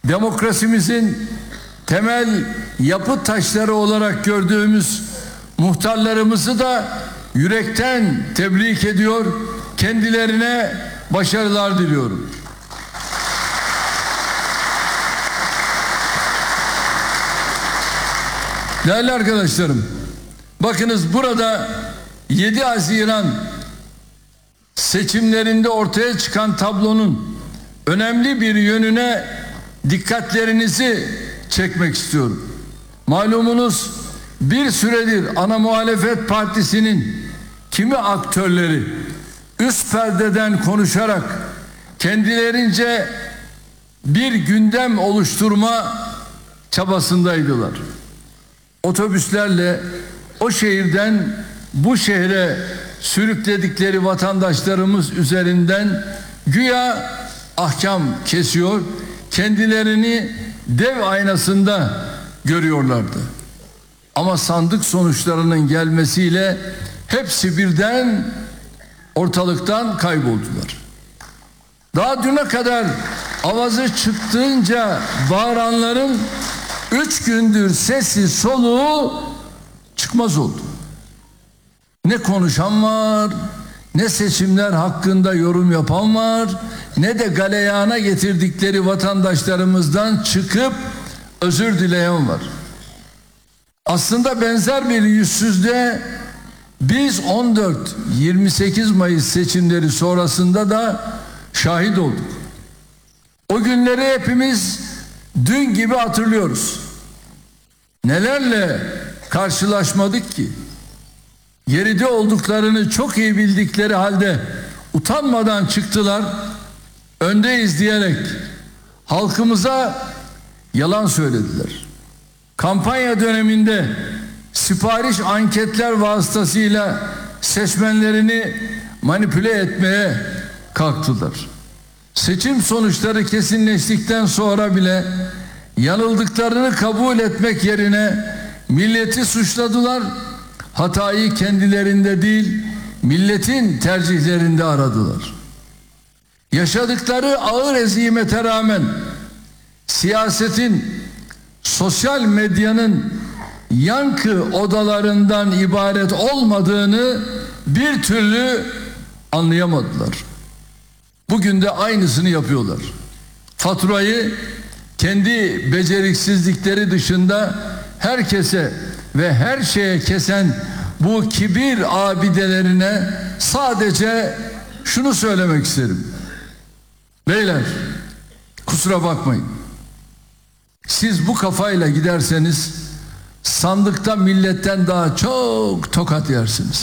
demokrasimizin temel yapı taşları olarak gördüğümüz muhtarlarımızı da yürekten tebrik ediyor, kendilerine başarılar diliyorum. Değerli arkadaşlarım, bakınız burada 7 Haziran seçimlerinde ortaya çıkan tablonun önemli bir yönüne dikkatlerinizi çekmek istiyorum. Malumunuz bir süredir ana muhalefet partisinin kimi aktörleri üst perdeden konuşarak kendilerince bir gündem oluşturma çabasındaydılar. Otobüslerle o şehirden bu şehre sürükledikleri vatandaşlarımız üzerinden güya ahkam kesiyor, kendilerini dev aynasında görüyorlardı. Ama sandık sonuçlarının gelmesiyle hepsi birden ortalıktan kayboldular. Daha düne kadar avazı çıktığınca bağıranların 3 gündür sesi soluğu çıkmaz oldu. Ne konuşan var, ne seçimler hakkında yorum yapan var, ne de galeyana getirdikleri vatandaşlarımızdan çıkıp özür dileyen var. Aslında benzer bir yüzsüzlüğe biz 14-28 Mayıs seçimleri sonrasında da şahit olduk. O günleri hepimiz dün gibi hatırlıyoruz. Nelerle karşılaşmadık ki? Geride olduklarını çok iyi bildikleri halde utanmadan çıktılar, öndeyiz diyerek halkımıza yalan söylediler. Kampanya döneminde sipariş anketler vasıtasıyla seçmenlerini manipüle etmeye kalktılar. Seçim sonuçları kesinleştikten sonra bile yanıldıklarını kabul etmek yerine milleti suçladılar. Hatayı kendilerinde değil, milletin tercihlerinde aradılar. Yaşadıkları ağır ezimete rağmen siyasetin, sosyal medyanın yankı odalarından ibaret olmadığını bir türlü anlayamadılar. Bugün de aynısını yapıyorlar. Faturayı kendi beceriksizlikleri dışında herkese ve her şeye kesen bu kibir abidelerine sadece şunu söylemek isterim. Beyler, kusura bakmayın. Siz bu kafayla giderseniz sandıkta milletten daha çok tokat yersiniz.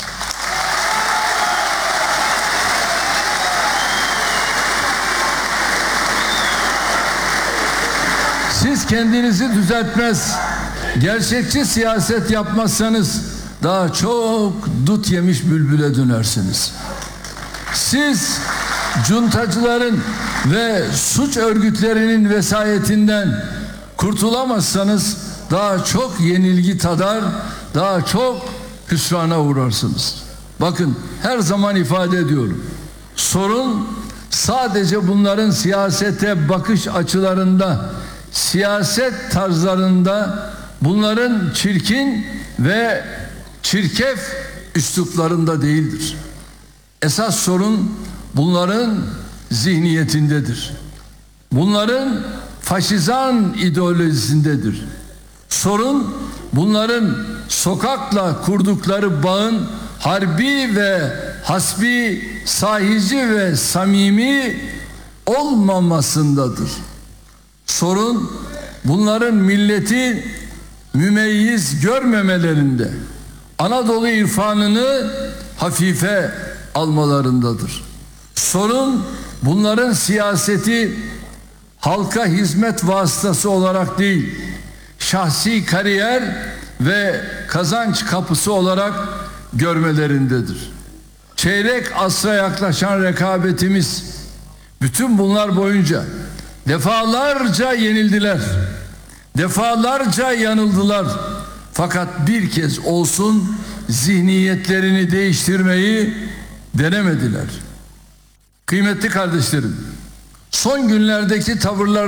Siz kendinizi düzeltmez, gerçekçi siyaset yapmazsanız daha çok dut yemiş bülbüle dönersiniz. Siz cuntacıların ve suç örgütlerinin vesayetinden kurtulamazsanız daha çok yenilgi tadar, daha çok hüsrana uğrarsınız. Bakın, her zaman ifade ediyorum. Sorun sadece bunların siyasete bakış açılarında, siyaset tarzlarında, bunların çirkin ve çirkef üsluplarında değildir. Esas sorun bunların zihniyetindedir. Bunların faşizan ideolojisindedir. Sorun bunların sokakla kurdukları bağın harbi ve hasbi, sahici ve samimi olmamasındadır. Sorun bunların milleti mümeyyiz görmemelerinde, Anadolu irfanını hafife almalarındadır. Sorun bunların siyaseti halka hizmet vasıtası olarak değil, şahsi kariyer ve kazanç kapısı olarak görmelerindedir. Çeyrek asra yaklaşan rekabetimiz, bütün bunlar boyunca defalarca yenildiler, defalarca yanıldılar. Fakat bir kez olsun zihniyetlerini değiştirmeyi denemediler. Kıymetli kardeşlerim, son günlerdeki tavırlar